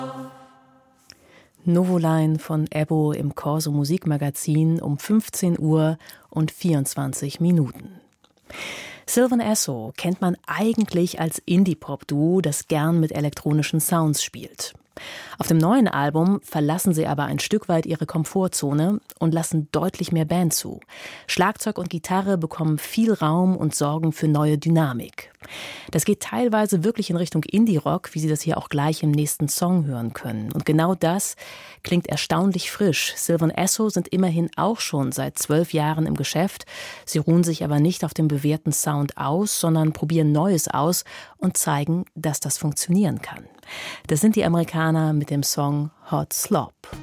Novoline von Ebbo im Corso Musikmagazin um 15 Uhr und 24 Minuten. Sylvan Esso kennt man eigentlich als Indie-Pop-Duo, das gern mit elektronischen Sounds spielt. Auf dem neuen Album verlassen sie aber ein Stück weit ihre Komfortzone und lassen deutlich mehr Band zu. Schlagzeug und Gitarre bekommen viel Raum und sorgen für neue Dynamik. Das geht teilweise wirklich in Richtung Indie-Rock, wie Sie das hier auch gleich im nächsten Song hören können. Und genau das klingt erstaunlich frisch. Sylvan Esso sind immerhin auch schon seit 12 Jahren im Geschäft. Sie ruhen sich aber nicht auf dem bewährten Sound aus, sondern probieren Neues aus und zeigen, dass das funktionieren kann. Das sind die Amerikaner mit dem Song Hot Slop.